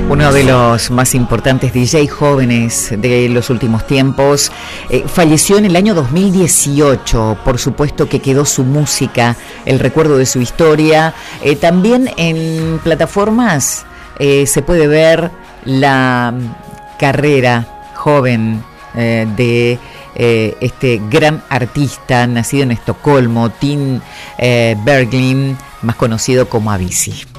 Uno de los más importantes DJ jóvenes de los últimos tiempos, falleció en el año 2018. Por supuesto que quedó su música, el recuerdo de su historia. También en plataformas se puede ver la carrera joven de este gran artista nacido en Estocolmo, Tim Bergling, más conocido como Avicii.